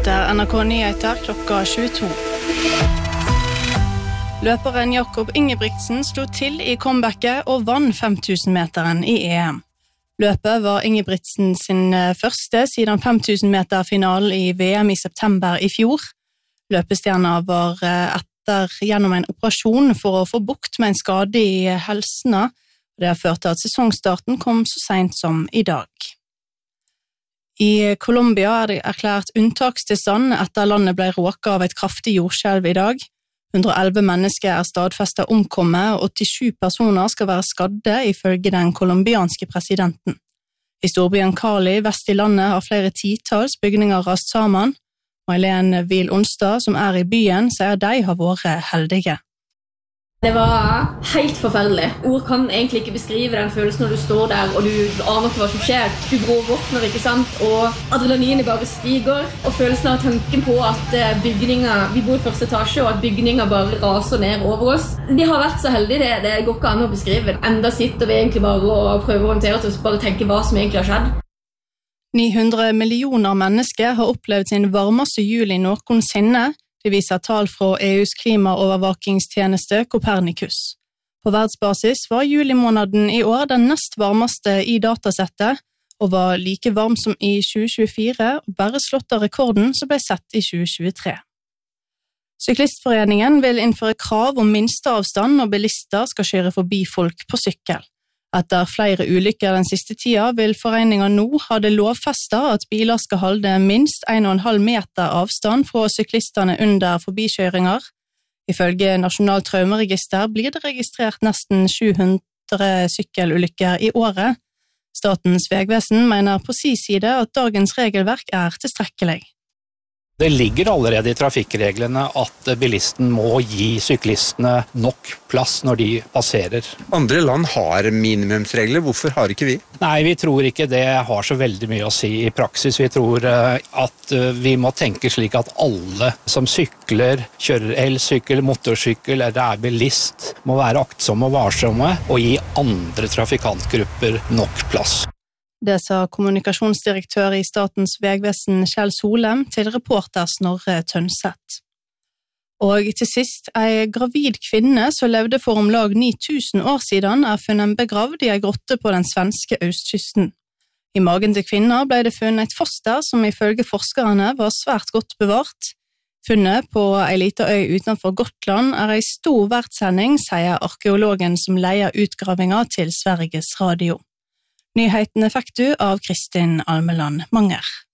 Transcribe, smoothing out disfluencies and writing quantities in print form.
Dette NRK Nyheter klokka 22. Løperen Jakob Ingebrigtsen slo til i comebacket og vann 5000-meteren i EM. Løpet var Ingebrigtsen sin første siden 5000-meter-finalen i VM i september i fjor. Løpestjerna var gjennom en operasjon for å få bukt med en skade i helsene. Det har ført til at sesongstarten kom så sent som i dag. I Colombia det erklært unntakstilstand etter landet ble råket av et kraftig jordskjelv i dag. 111 mennesker stadfestet omkommet, og 87 personer skal være skadde ifølge den kolumbianske presidenten. I storbyen Cali, vest i landet, har flere titals bygninger rast sammen. Mailen Vil Onsdag, som i byen, sier de har vært heldige. Det var helt forferdelig. Ord kan egentlig ikke beskrive den følelsen når du står der og du aner ikke hva som skjer. Du bråvåkner, ikke sant? Og adrenalinet bare stiger. Og følelsen av tanken på at vi bor i første etasje, og at bygninger bare raser ned over oss. Vi har vært så heldige, det går ikke an å beskrive. Enda sitter vi egentlig bare og prøver å orientere oss, bare tenke hva som egentlig har skjedd. 900 millioner mennesker har opplevd sin varmeste juli noensinne. Det viser tall fra EUs klimaovervakingstjeneste Copernicus. På verdensbasis var julimåneden i år den nest varmeste i datasettet, og var like varm som i 2024, og bare slått av rekorden som ble sett i 2023. Syklistforeningen vil innføre krav om minsteavstand når bilister skal kjøre forbi folk på sykkel. Etter flere ulykker den siste tida vil foreningen nå ha det lovfestet at biler skal holde minst 1,5 meter avstand fra syklistene under forbikjøringer. Ifølge Nasjonalt traumeregister blir det registrert nesten 700 sykkelulykker i året. Statens vegvesen mener på sin side at dagens regelverk tilstrekkelig. Det ligger allerede i trafikkreglene at bilisten må gi syklistene nok plass når de passerer. Andre land har minimumsregler, hvorfor har ikke vi? Nei, vi tror ikke det har så veldig mye å si i praksis. Vi tror at vi må tenke slik at alle som sykler, kjører elsykkel, motorsykkel eller bilist, må være aktsomme og varsomme og gi andre trafikantgrupper nok plass. Det sa kommunikasjonsdirektør i Statens vegvesen Kjell Solem til reporter Snorre Tønseth. Og til sist, en gravid kvinne som levde for om lag 9000 år siden funnet begravd i en grotte på den svenske østkysten. I magen til kvinna ble det funnet et foster som ifølge forskerne var svært godt bevart. Funnet på en liten øy utenfor Gotland en stor verdsending, sier arkeologen som leier utgravinga til Sveriges Radio. Nyhetene fikk du av Kristin Almeland Manger.